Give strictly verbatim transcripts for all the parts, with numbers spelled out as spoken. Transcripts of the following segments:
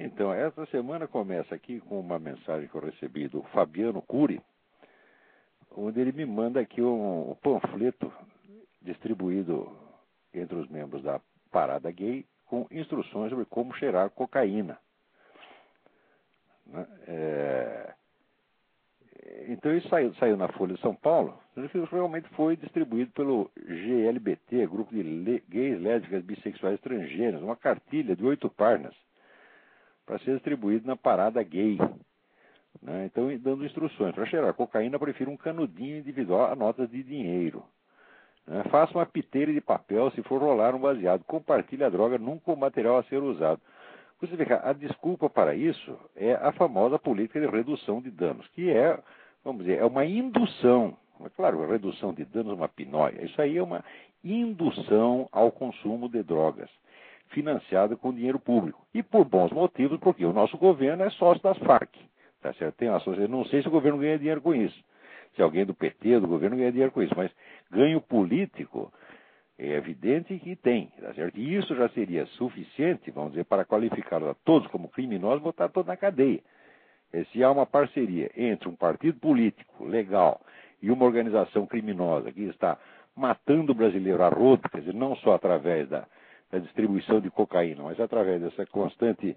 Então, essa semana começa aqui com uma mensagem que eu recebi do Fabiano Cury, onde ele me manda aqui um, um panfleto distribuído entre os membros da Parada Gay com instruções sobre como cheirar cocaína. Né? É... Então isso saiu, saiu na Folha de São Paulo, isso realmente foi distribuído pelo G L B T, Grupo de Le... Gays, Lésbicas, Bissexuais Estrangeiros, uma cartilha de oito páginas para ser distribuído na Parada Gay. Né? Então, dando instruções. Para cheirar cocaína, prefiro um canudinho individual a notas de dinheiro. Né? Faça uma piteira de papel se for rolar um baseado. Compartilhe a droga nunca o material a ser usado. Você vê que a desculpa para isso é a famosa política de redução de danos, que é, vamos dizer, é uma indução. Claro, a redução de danos é uma pinóia. Isso aí é uma indução ao consumo de drogas, financiada com dinheiro público. E por bons motivos, porque o nosso governo é sócio das Farc. Tá certo? Tem uma sociedade, não sei se o governo ganha dinheiro com isso. Se alguém do P T, do governo, ganha dinheiro com isso. Mas ganho político é evidente que tem. Tá certo? E isso já seria suficiente, vamos dizer, para qualificar a todos como criminosos e botar todos na cadeia. E se há uma parceria entre um partido político legal e uma organização criminosa que está matando o brasileiro a rodo, quer dizer, não só através da, da distribuição de cocaína, mas através dessa constante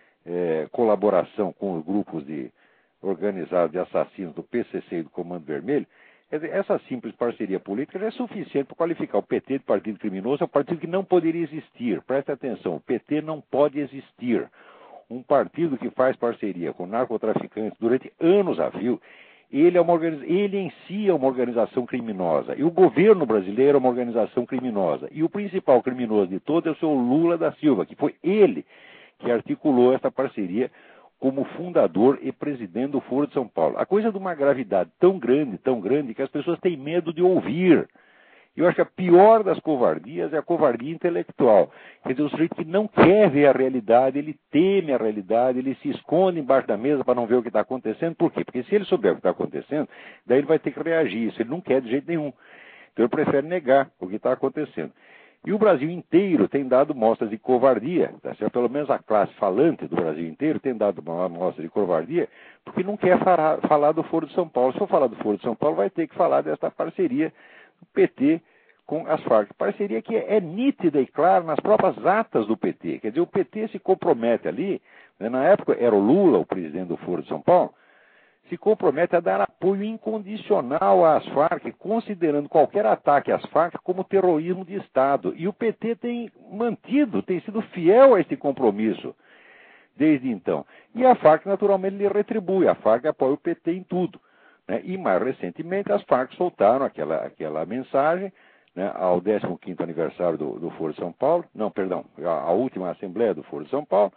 É, colaboração com os grupos de, organizados de assassinos do P C C e do Comando Vermelho, quer dizer, essa simples parceria política já é suficiente para qualificar o P T de partido criminoso. É um partido que não poderia existir. Preste atenção, o P T não pode existir. Um partido que faz parceria com narcotraficantes durante anos a fio, ele, é uma organiza... ele em si é uma organização criminosa. E o governo brasileiro é uma organização criminosa. E o principal criminoso de todos é o senhor Lula da Silva, que foi ele que articulou essa parceria como fundador e presidente do Foro de São Paulo. A coisa é de uma gravidade tão grande, tão grande, que as pessoas têm medo de ouvir. Eu acho que a pior das covardias é a covardia intelectual. Quer dizer, o sujeito que não quer ver a realidade, ele teme a realidade, ele se esconde embaixo da mesa para não ver o que está acontecendo. Por quê? Porque se ele souber o que está acontecendo, daí ele vai ter que reagir. Isso ele não quer de jeito nenhum. Então ele prefere negar o que está acontecendo. E o Brasil inteiro tem dado mostras de covardia, tá certo? Pelo menos a classe falante do Brasil inteiro tem dado uma mostra de covardia, porque não quer falar, falar do Foro de São Paulo. Se for falar do Foro de São Paulo, vai ter que falar desta parceria do P T com as Farc. Parceria que é, é nítida e clara nas próprias atas do P T. Quer dizer, o P T se compromete ali, né? Na época era o Lula o presidente do Foro de São Paulo, se compromete a dar apoio incondicional às Farc, considerando qualquer ataque às Farc como terrorismo de Estado. E o P T tem mantido, tem sido fiel a esse compromisso desde então. E a Farc, naturalmente, lhe retribui. A Farc apoia o P T em tudo. Né? E mais recentemente, as Farc soltaram aquela, aquela mensagem, né, ao décimo quinto aniversário do, do Foro de São Paulo, não, perdão, a, a última Assembleia do Foro de São Paulo,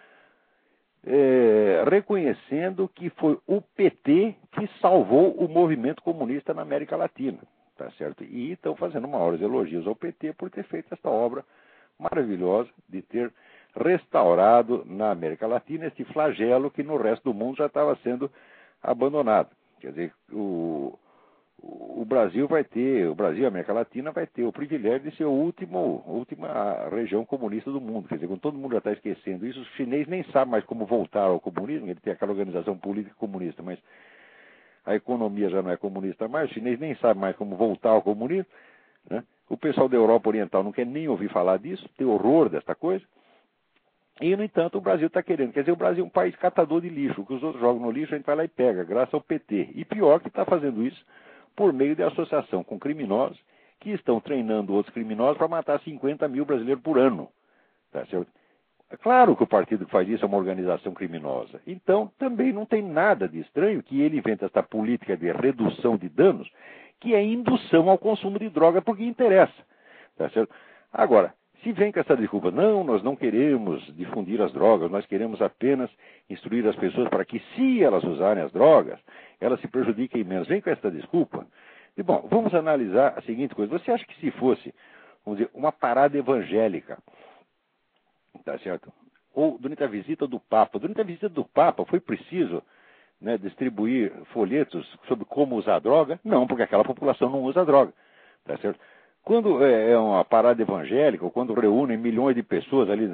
É, reconhecendo que foi o P T que salvou o movimento comunista na América Latina, tá certo? E estão fazendo maiores elogios ao P T por ter feito esta obra maravilhosa de ter restaurado na América Latina este flagelo que no resto do mundo já estava sendo abandonado. Quer dizer, o, o Brasil vai ter, o Brasil e a América Latina vai ter o privilégio de ser a última, última região comunista do mundo. Quer dizer, quando todo mundo já está esquecendo isso, os chineses nem sabem mais como voltar ao comunismo. Ele tem aquela organização política comunista, mas a economia já não é comunista mais, os chineses nem sabem mais como voltar ao comunismo. Né? O pessoal da Europa Oriental não quer nem ouvir falar disso, tem horror desta coisa. E, no entanto, o Brasil está querendo. Quer dizer, o Brasil é um país catador de lixo. O que os outros jogam no lixo, a gente vai lá e pega, graças ao P T. E pior que está fazendo isso por meio de associação com criminosos que estão treinando outros criminosos para matar cinquenta mil brasileiros por ano. Tá certo? É claro que o partido que faz isso é uma organização criminosa. Então, também não tem nada de estranho que ele invente essa política de redução de danos, que é indução ao consumo de droga porque interessa. Tá certo? Agora, se vem com essa desculpa, não, nós não queremos difundir as drogas, nós queremos apenas instruir as pessoas para que, se elas usarem as drogas, elas se prejudiquem menos. Vem com essa desculpa. E, bom, vamos analisar a seguinte coisa. Você acha que se fosse, vamos dizer, uma parada evangélica, tá certo? Ou durante a visita do Papa, durante a visita do Papa foi preciso, né, distribuir folhetos sobre como usar droga? Não, porque aquela população não usa droga, tá certo? Quando é uma parada evangélica, ou quando reúnem milhões de pessoas ali na,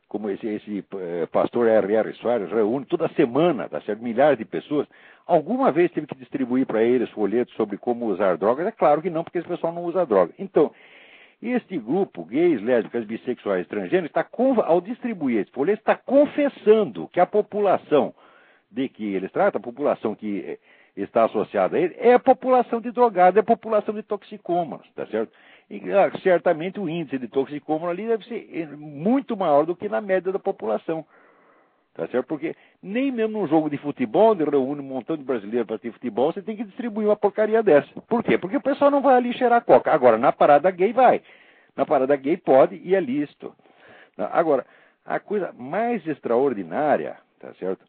como esse, esse eh, pastor R R. Soares, reúne toda semana, tá certo? Milhares de pessoas. Alguma vez teve que distribuir para eles folhetos sobre como usar drogas? É claro que não, porque esse pessoal não usa droga. Então, este grupo, gays, lésbicas, bissexuais, transgêneros, está, ao distribuir esse folheto, está confessando que a população de que eles tratam, a população que está associada a ele, é a população de drogados, é a população de toxicômanos, tá certo? E ah, certamente o índice de toxicômano ali deve ser muito maior do que na média da população, tá certo? Porque nem mesmo num jogo de futebol, onde reúne um montão de brasileiros para ter futebol, você tem que distribuir uma porcaria dessa. Por quê? Porque o pessoal não vai ali cheirar coca. Agora, na parada gay vai. Na parada gay pode e é lícito. Agora, a coisa mais extraordinária, tá certo?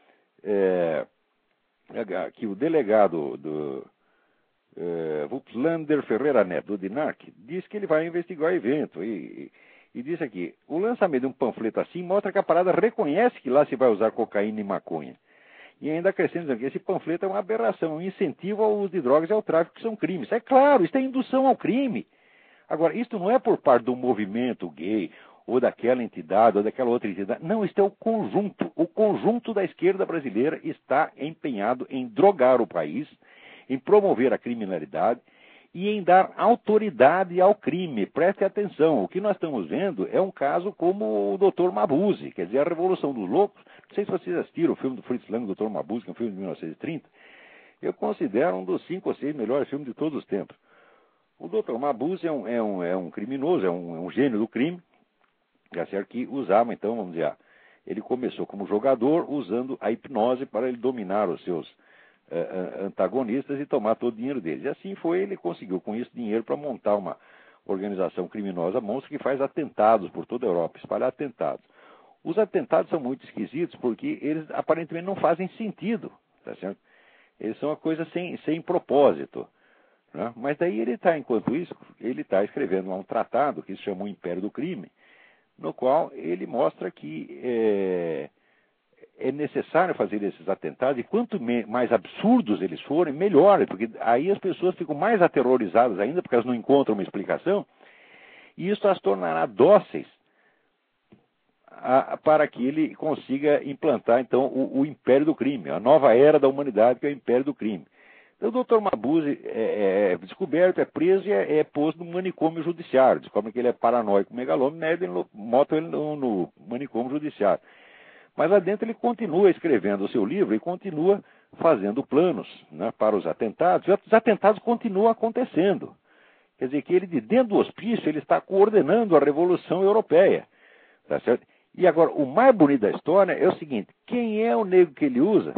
É, que o delegado do é, Vuxlander Ferreira Neto, do DINARC, diz que ele vai investigar o evento. E, e, e diz aqui, o lançamento de um panfleto assim mostra que a parada reconhece que lá se vai usar cocaína e maconha. E ainda acrescenta que esse panfleto é uma aberração, um incentivo ao uso de drogas e ao tráfico, que são crimes. É claro, isso é indução ao crime. Agora, isso não é por parte do movimento gay, ou daquela entidade, ou daquela outra entidade. Não, isso é o conjunto. O conjunto da esquerda brasileira está empenhado em drogar o país, em promover a criminalidade e em dar autoridade ao crime. Preste atenção, o que nós estamos vendo é um caso como o doutor Mabuse, quer dizer, a Revolução dos Loucos. Não sei se vocês assistiram o filme do Fritz Lang, doutor Mabuse, que é um filme de mil novecentos e trinta. Eu considero um dos cinco ou seis melhores filmes de todos os tempos. O doutor Mabuse é um, é um, é um criminoso, é um, é um gênio do crime, tá certo? Que usava, então, vamos dizer, ele começou como jogador usando a hipnose para ele dominar os seus uh, antagonistas e tomar todo o dinheiro deles. E assim foi, ele conseguiu com isso dinheiro para montar uma organização criminosa monstro que faz atentados por toda a Europa, espalhar atentados. Os atentados são muito esquisitos porque eles aparentemente não fazem sentido, tá certo? Eles são uma coisa sem, sem propósito. Né? Mas daí ele está, enquanto isso, ele está escrevendo um tratado que se chama O Império do Crime, no qual ele mostra que é, é necessário fazer esses atentados, e quanto mais absurdos eles forem, melhor, porque aí as pessoas ficam mais aterrorizadas ainda, porque elas não encontram uma explicação, e isso as tornará dóceis a, para que ele consiga implantar, então, o, o Império do Crime, a nova era da humanidade, que é o Império do Crime. Então, o doutor Mabuse é, é descoberto, é preso e é, é posto no manicômio judiciário. Descobrem que ele é paranoico, megalômano, ele botam ele no, no manicômio judiciário. Mas lá dentro ele continua escrevendo o seu livro e continua fazendo planos, né, para os atentados. E os atentados continuam acontecendo. Quer dizer que ele, de dentro do hospício, ele está coordenando a Revolução Europeia. Tá certo? E agora, o mais bonito da história é o seguinte: quem é o negro que ele usa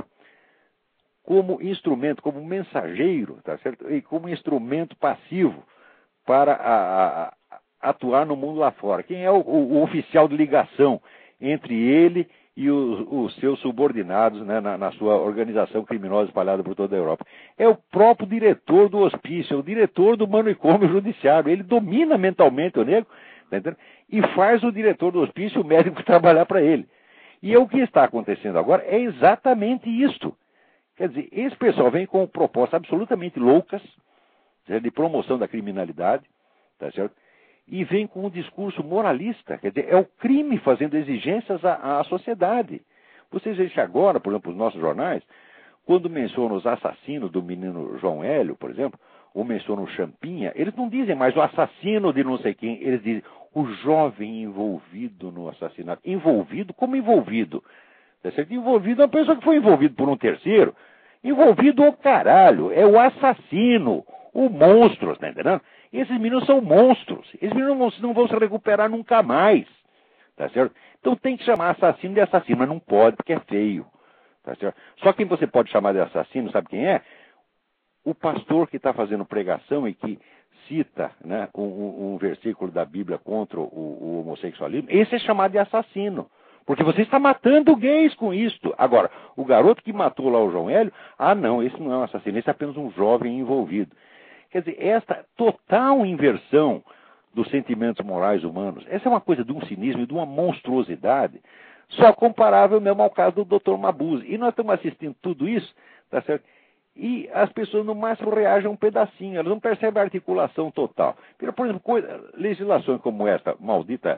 como instrumento, como mensageiro, tá certo? E como instrumento passivo para a, a, a atuar no mundo lá fora? Quem é o, o, o oficial de ligação entre ele e os, os seus subordinados, né, na, na sua organização criminosa espalhada por toda a Europa? É o próprio diretor do hospício, é o diretor do manicômio judiciário. Ele domina mentalmente o negro, tá entendendo? E faz o diretor do hospício, o médico, trabalhar para ele. E é o que está acontecendo agora é exatamente isto. Quer dizer, esse pessoal vem com propostas absolutamente loucas, de promoção da criminalidade, tá certo? E vem com um discurso moralista, quer dizer, é o crime fazendo exigências à, à sociedade. Vocês veem que agora, por exemplo, os nossos jornais, quando mencionam os assassinos do menino João Hélio, por exemplo, ou mencionam o Champinha, eles não dizem mais o assassino de não sei quem, eles dizem o jovem envolvido no assassinato. Envolvido? Como envolvido? Tá certo? Envolvido é uma pessoa que foi envolvida por um terceiro. Envolvido o caralho, é o assassino, o monstro, tá entendendo? Esses meninos são monstros. Esses meninos não vão se recuperar nunca mais. Tá certo? Então tem que chamar assassino de assassino, mas não pode, porque é feio. Tá certo? Só quem você pode chamar de assassino, sabe quem é? O pastor que está fazendo pregação e que cita, né, um, um versículo da Bíblia contra o, o homossexualismo. Esse é chamado de assassino. Porque você está matando gays com isto. Agora, o garoto que matou lá o João Hélio, ah não, esse não é um assassino, esse é apenas um jovem envolvido. Quer dizer, esta total inversão dos sentimentos morais humanos, essa é uma coisa de um cinismo e de uma monstruosidade, só comparável mesmo ao caso do doutor Mabuse. E nós estamos assistindo tudo isso, tá certo? E as pessoas no máximo reagem um pedacinho, elas não percebem a articulação total. Por exemplo, coisa, legislações como esta maldita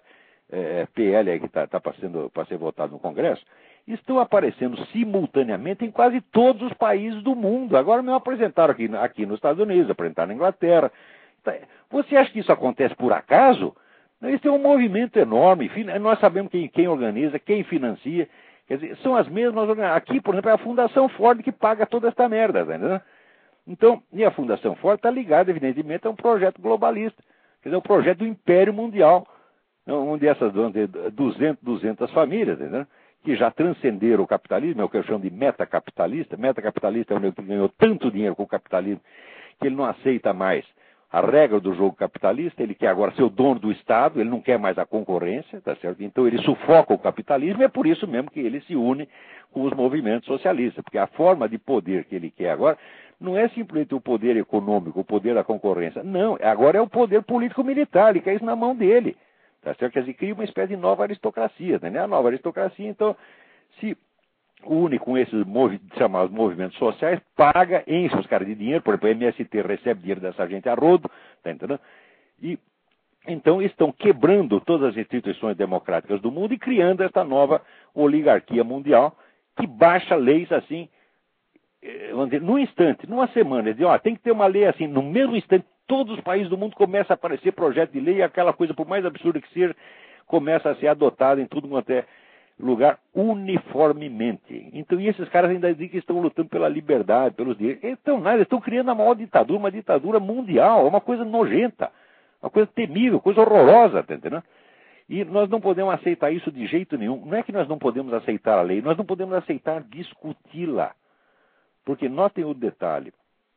é, P L aí que está tá para ser votado no Congresso, estão aparecendo simultaneamente em quase todos os países do mundo. Agora me apresentaram aqui, aqui nos Estados Unidos, apresentaram na Inglaterra. Você acha que isso acontece por acaso? Isso é um movimento enorme. Nós sabemos quem, quem organiza, quem financia. Quer dizer, são as mesmas. Aqui, por exemplo, é a Fundação Ford que paga toda essa merda, tá entendendo? Então, e a Fundação Ford está ligada, evidentemente, a um projeto globalista. Quer dizer, um projeto do Império Mundial, onde essas duzentas, duzentas famílias, tá entendendo? Que já transcenderam o capitalismo, é o que eu chamo de metacapitalista. Metacapitalista é o que ganhou tanto dinheiro com o capitalismo que ele não aceita mais a regra do jogo capitalista, ele quer agora ser o dono do Estado, ele não quer mais a concorrência, tá certo? Então ele sufoca o capitalismo, e é por isso mesmo que ele se une com os movimentos socialistas, porque a forma de poder que ele quer agora não é simplesmente o poder econômico, o poder da concorrência, não, agora é o poder político-militar, ele quer isso na mão dele, tá certo? Quer dizer, cria uma espécie de nova aristocracia, né? A nova aristocracia, então, se une com esses movi chamados movimentos sociais, paga, enche os caras de dinheiro, por exemplo, o M S T recebe dinheiro dessa gente a rodo, tá entendendo? E então estão quebrando todas as instituições democráticas do mundo e criando esta nova oligarquia mundial que baixa leis assim, vamos dizer, num instante, numa semana. Eles dizem, ó, tem que ter uma lei assim, no mesmo instante, todos os países do mundo começam a aparecer projeto de lei e aquela coisa, por mais absurda que seja, começa a ser adotada em tudo quanto é lugar uniformemente. Então, e esses caras ainda dizem que estão lutando pela liberdade, pelos direitos. Então, nada, estão criando a maior ditadura, uma ditadura mundial, uma coisa nojenta, uma coisa temível, coisa horrorosa, tá entendendo? E nós não podemos aceitar isso de jeito nenhum. Não é que nós não podemos aceitar a lei, nós não podemos aceitar discuti-la. Porque notem o detalhe.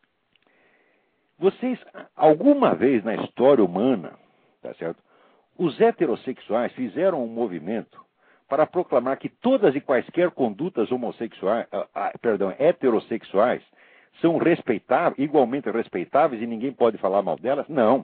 Vocês, alguma vez na história humana, tá certo? Os heterossexuais fizeram um movimento para proclamar que todas e quaisquer condutas homossexuais, ah, ah, perdão, heterossexuais são respeitáveis, igualmente respeitáveis e ninguém pode falar mal delas? Não.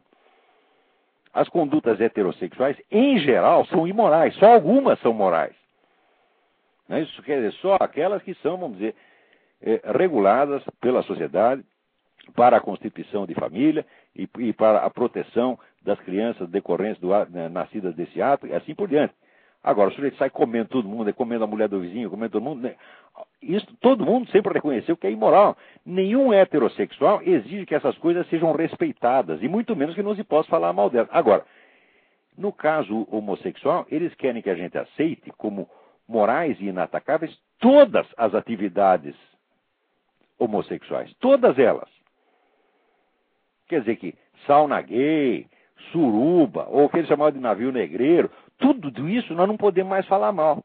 As condutas heterossexuais, em geral, são imorais. Só algumas são morais. Né? Isso quer dizer, só aquelas que são, vamos dizer, eh, reguladas pela sociedade para a constituição de família e, e para a proteção das crianças decorrentes do, né, nascidas desse ato e assim por diante. Agora, o sujeito sai comendo todo mundo, comendo a mulher do vizinho, comendo todo mundo. Né? Isso, todo mundo sempre reconheceu que é imoral. Nenhum heterossexual exige que essas coisas sejam respeitadas, e muito menos que não se possa falar mal delas. Agora, no caso homossexual, eles querem que a gente aceite como morais e inatacáveis todas as atividades homossexuais. Todas elas. Quer dizer que sauna gay, suruba, ou o que eles chamavam de navio negreiro, tudo isso nós não podemos mais falar mal.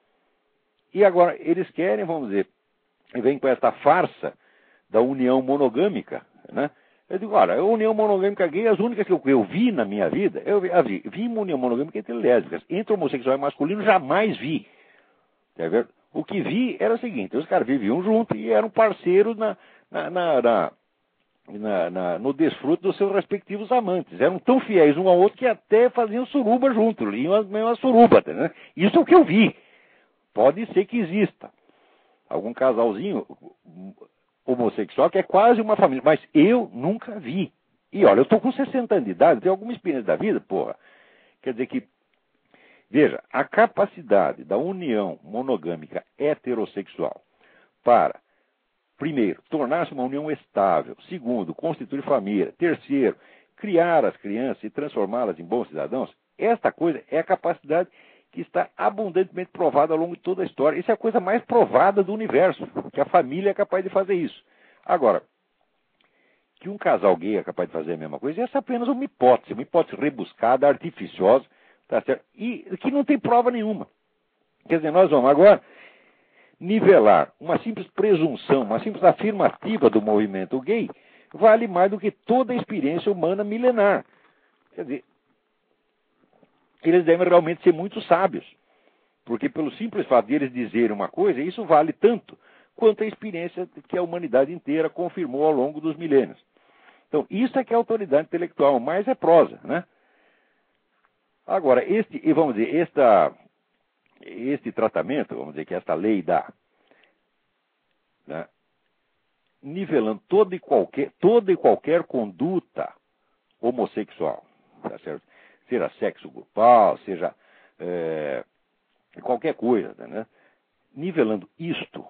E agora, eles querem, vamos dizer, vem com essa farsa da união monogâmica, né? Eu digo, olha, a união monogâmica gay, as únicas que eu, eu vi na minha vida, eu vi, vi, vi uma união monogâmica entre lésbicas, entre homossexual e masculino, jamais vi. Tá vendo? O que vi era o seguinte, os caras viviam juntos e eram parceiros na, na, na, na Na, na, no desfruto dos seus respectivos amantes. Eram tão fiéis um ao outro que até faziam suruba junto, iam a mesma suruba. Né? Isso é o que eu vi. Pode ser que exista algum casalzinho homossexual que é quase uma família, mas eu nunca vi. E olha, eu estou com sessenta anos de idade, tenho alguma experiência da vida, porra. Quer dizer que, veja, a capacidade da união monogâmica heterossexual para, primeiro, tornar-se uma união estável. Segundo, constituir família. Terceiro, criar as crianças e transformá-las em bons cidadãos. Esta coisa é a capacidade que está abundantemente provada ao longo de toda a história. Isso é a coisa mais provada do universo, que a família é capaz de fazer isso. Agora, que um casal gay é capaz de fazer a mesma coisa, essa é apenas uma hipótese, uma hipótese rebuscada, artificiosa, tá certo? E que não tem prova nenhuma. Quer dizer, nós vamos agora nivelar uma simples presunção, uma simples afirmativa do movimento gay, vale mais do que toda a experiência humana milenar. Quer dizer, eles devem realmente ser muito sábios, porque pelo simples fato de eles dizerem uma coisa, isso vale tanto quanto a experiência que a humanidade inteira confirmou ao longo dos milênios. Então, isso é que é autoridade intelectual, mais é prosa, né? Agora, este, e vamos dizer, esta... Este tratamento, vamos dizer que esta lei dá, né, nivelando toda e, qualquer, toda e qualquer conduta homossexual, tá certo? Seja sexo grupal, seja é, qualquer coisa, né? Nivelando isto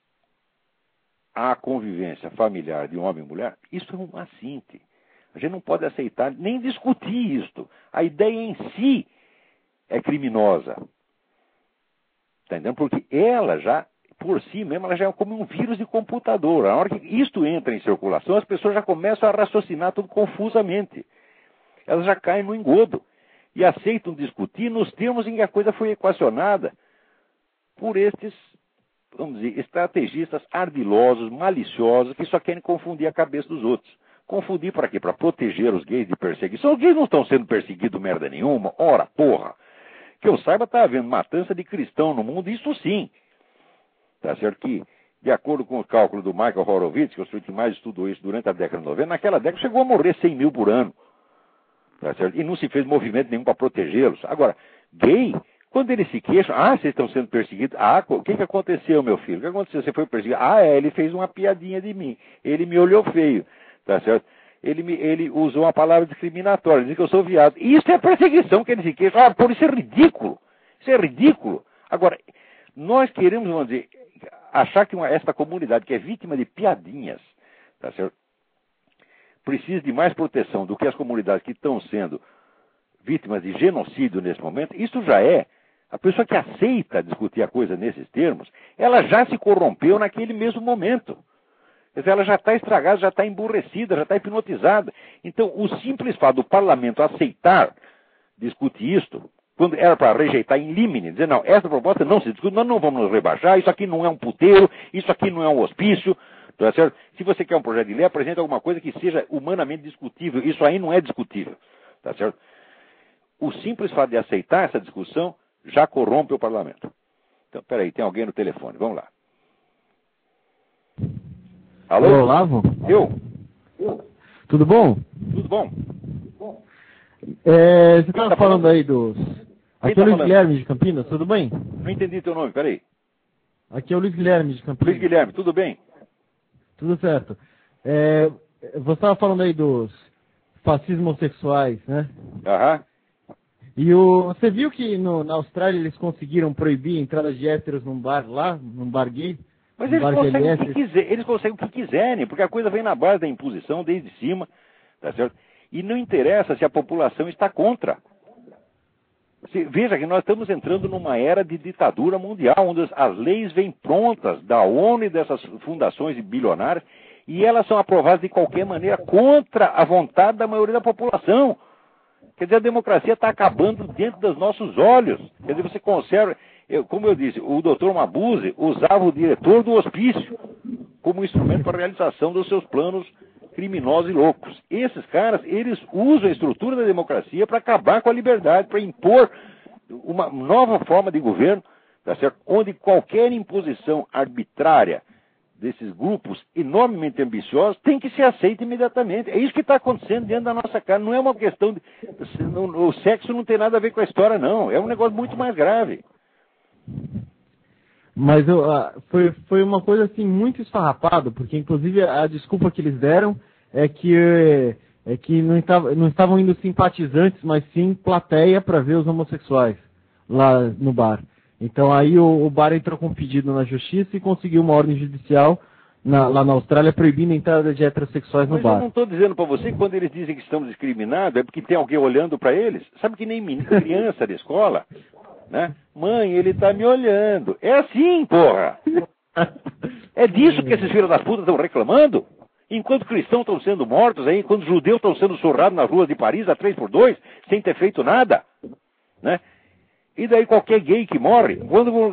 à convivência familiar de homem e mulher, isso é um assinte. A gente não pode aceitar nem discutir isto. A ideia em si é criminosa. Está entendendo? Porque ela já, por si mesma, ela já é como um vírus de computador. Na hora que isto entra em circulação, as pessoas já começam a raciocinar tudo confusamente. Elas já caem no engodo e aceitam discutir nos termos em que a coisa foi equacionada por estes, vamos dizer, estrategistas ardilosos, maliciosos, que só querem confundir a cabeça dos outros. Confundir para quê? Para proteger os gays de perseguição. Os gays não estão sendo perseguidos merda nenhuma. Ora, porra. Que eu saiba, está havendo matança de cristão no mundo, isso sim. Tá certo que, de acordo com o cálculo do Michael Horowitz, que é o senhor que mais estudou isso durante a década de noventa, naquela década chegou a morrer cem mil por ano. Tá certo? E não se fez movimento nenhum para protegê-los. Agora, gay, quando eles se queixam, ah, vocês estão sendo perseguidos. Ah, o que, que aconteceu, meu filho? O que aconteceu? Você foi perseguido? Ah, é, ele fez uma piadinha de mim. Ele me olhou feio. Tá certo? Ele, me, ele usou uma palavra discriminatória, disse que eu sou viado. Isso é perseguição que eles se queixam. Ah, por isso é ridículo. Isso é ridículo. Agora, nós queremos, vamos dizer, achar que uma, esta comunidade que é vítima de piadinhas, tá certo? Precisa de mais proteção do que as comunidades que estão sendo vítimas de genocídio nesse momento. Isso já é. A pessoa que aceita discutir a coisa nesses termos, ela já se corrompeu naquele mesmo momento. Quer dizer, ela já está estragada, já está emburrecida, já está hipnotizada. Então, o simples fato do parlamento aceitar discutir isto, quando era para rejeitar em limine, dizer, não, essa proposta não se discute, nós não vamos nos rebaixar, isso aqui não é um puteiro, isso aqui não é um hospício, tá certo? Se você quer um projeto de lei, apresente alguma coisa que seja humanamente discutível, isso aí não é discutível, tá certo? O simples fato de aceitar essa discussão já corrompe o parlamento. Então, peraí, tem alguém no telefone, vamos lá. Alô? Alô, Olavo? Eu? Tudo bom? Tudo bom? É, você estava tá falando, falando aí dos... Aqui tá é o Luiz falando? Guilherme de Campinas, tudo bem? Não entendi teu nome, peraí. Aqui é o Luiz Guilherme de Campinas. Luiz Guilherme, tudo bem? Tudo certo. É, você estava falando aí dos fascismos homossexuais, né? Aham. E o, você viu que no, na Austrália eles conseguiram proibir a entrada de héteros num bar lá, num bar gay? Mas num eles bar conseguem, o G L S? que quiser, eles conseguem o que quiserem, porque a coisa vem na base da imposição desde cima, tá certo? E não interessa se a população está contra. Se, veja que nós estamos entrando numa era de ditadura mundial, onde as, as leis vêm prontas da ONU e dessas fundações bilionárias, e elas são aprovadas de qualquer maneira contra a vontade da maioria da população. Quer dizer, a democracia está acabando dentro dos nossos olhos. Quer dizer, você conserva... Eu, como eu disse, o doutor Mabuse usava o diretor do hospício como instrumento para a realização dos seus planos criminosos e loucos. Esses caras, eles usam a estrutura da democracia para acabar com a liberdade, para impor uma nova forma de governo, tá certo? Onde qualquer imposição arbitrária desses grupos enormemente ambiciosos tem que ser aceita imediatamente. É isso que está acontecendo dentro da nossa cara. Não é uma questão de... O sexo não tem nada a ver com a história, não. É um negócio muito mais grave. Mas eu, ah, foi, foi uma coisa assim muito esfarrapada, porque inclusive a desculpa que eles deram é que, é que não, estava, não estavam indo simpatizantes, mas sim plateia para ver os homossexuais lá no bar. Então aí o, o bar entrou com um pedido na justiça e conseguiu uma ordem judicial na, lá na Austrália proibindo a entrada de heterossexuais no Mas bar. eu não estou dizendo para você que quando eles dizem que estamos discriminados é porque tem alguém olhando para eles. Sabe que nem menino, criança de escola, né? Mãe, ele está me olhando. É assim, porra. É disso que esses filhos da puta estão reclamando? Enquanto cristãos estão sendo mortos aí, enquanto judeus estão sendo surrados nas ruas de Paris a três por dois, sem ter feito nada, né? E daí qualquer gay que morre, quando